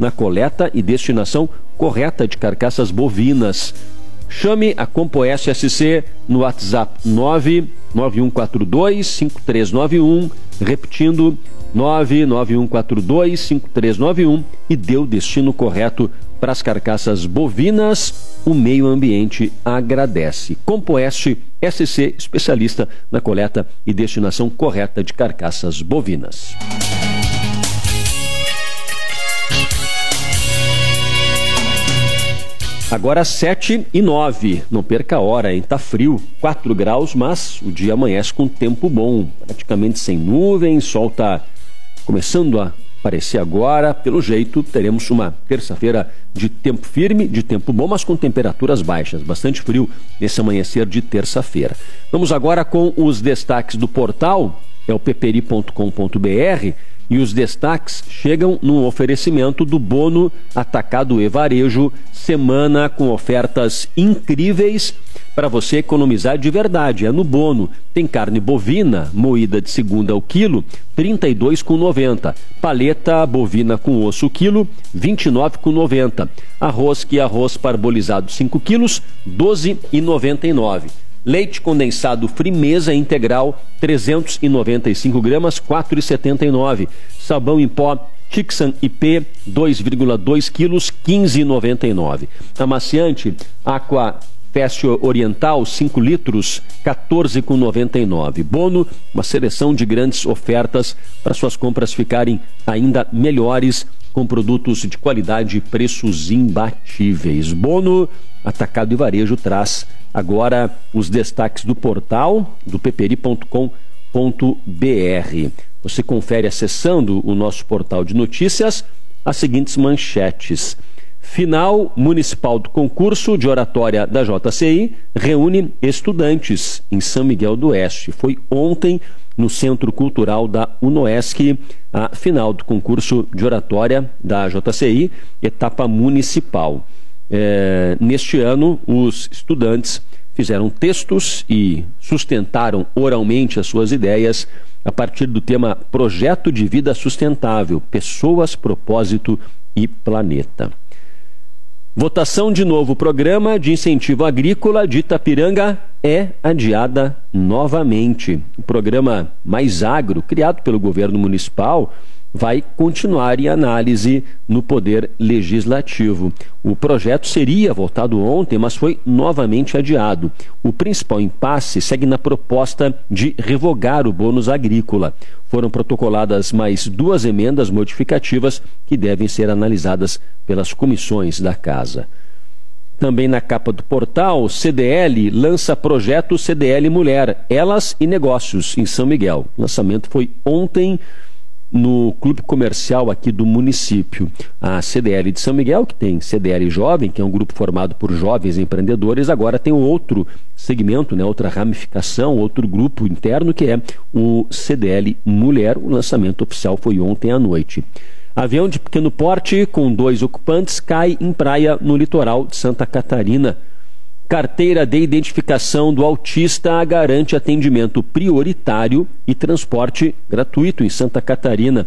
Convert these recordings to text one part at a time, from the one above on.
na coleta e destinação correta de carcaças bovinas. Chame a Compoeste SC no WhatsApp 991425391, repetindo 991425391, e dê o destino correto para as carcaças bovinas. O meio ambiente agradece. Compoeste SC, especialista na coleta e destinação correta de carcaças bovinas. Agora 7h09, não perca a hora, hein? Tá frio, 4 graus, mas o dia amanhece com tempo bom, praticamente sem nuvens, sol tá começando a aparecer agora. Pelo jeito, teremos uma terça-feira de tempo firme, de tempo bom, mas com temperaturas baixas, bastante frio nesse amanhecer de terça-feira. Vamos agora com os destaques do portal, é o pperi.com.br, e os destaques chegam no oferecimento do Bono Atacado e Varejo, semana com ofertas incríveis para você economizar de verdade. É no Bono. Tem carne bovina moída de segunda ao quilo, R$ 32,90. Paleta bovina com osso quilo, R$ 29,90. Arroz parbolizado 5 quilos, R$ 12,99. Leite condensado Frimeza integral, 395 gramas, R$ 4,79. Sabão em pó Tixan IP, 2,2 quilos, R$ 15,99. Amaciante Aqua Fest Oriental, 5 litros, R$ 14,99. Bono, uma seleção de grandes ofertas para suas compras ficarem ainda melhores, com produtos de qualidade e preços imbatíveis. Bono Atacado e Varejo traz agora os destaques do portal do pperi.com.br. Você confere acessando o nosso portal de notícias as seguintes manchetes. Final municipal do concurso de oratória da JCI reúne estudantes em São Miguel do Oeste. Foi ontem no Centro Cultural da UNOESC a final do concurso de oratória da JCI, etapa municipal. Neste ano, os estudantes fizeram textos e sustentaram oralmente as suas ideias a partir do tema Projeto de Vida Sustentável, Pessoas, Propósito e Planeta. Votação de novo programa de incentivo agrícola de Itapiranga é adiada novamente. O programa Mais Agro, criado pelo governo municipal, vai continuar em análise no Poder Legislativo. O projeto seria votado ontem, mas foi novamente adiado. O principal impasse segue na proposta de revogar o bônus agrícola. Foram protocoladas mais 2 emendas modificativas que devem ser analisadas pelas comissões da Casa. Também na capa do portal, CDL lança projeto CDL Mulher, Elas e Negócios, em São Miguel. O lançamento foi ontem no clube comercial aqui do município. A CDL de São Miguel, que tem CDL Jovem, que é um grupo formado por jovens empreendedores, agora tem um outro segmento, outra ramificação, outro grupo interno, que é o CDL Mulher. O lançamento oficial foi ontem à noite. Avião de pequeno porte com 2 ocupantes cai em praia no litoral de Santa Catarina. Carteira de identificação do autista garante atendimento prioritário e transporte gratuito em Santa Catarina.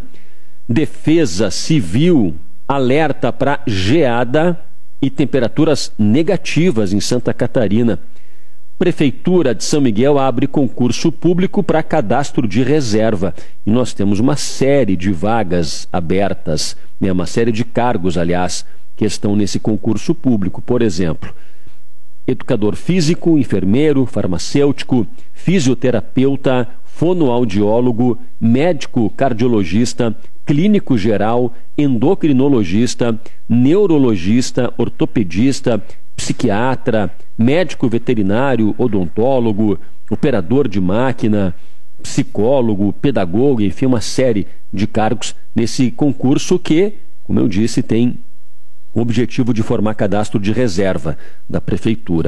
Defesa Civil alerta para geada e temperaturas negativas em Santa Catarina. Prefeitura de São Miguel abre concurso público para cadastro de reserva. E nós temos uma série de vagas abertas, uma série de cargos, aliás, que estão nesse concurso público. Por exemplo, educador físico, enfermeiro, farmacêutico, fisioterapeuta, fonoaudiólogo, médico cardiologista, clínico geral, endocrinologista, neurologista, ortopedista, psiquiatra, médico veterinário, odontólogo, operador de máquina, psicólogo, pedagogo, enfim, uma série de cargos nesse concurso que, como eu disse, tem o objetivo de formar cadastro de reserva da Prefeitura.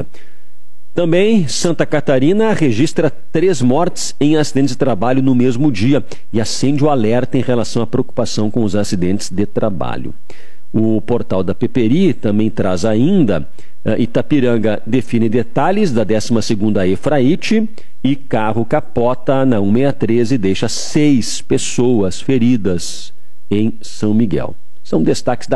Também Santa Catarina registra 3 mortes em acidentes de trabalho no mesmo dia e acende o alerta em relação à preocupação com os acidentes de trabalho. O portal da Pperi também traz ainda Itapiranga define detalhes da 12ª Efraite e carro capota na 163 e deixa 6 pessoas feridas em São Miguel. São destaques da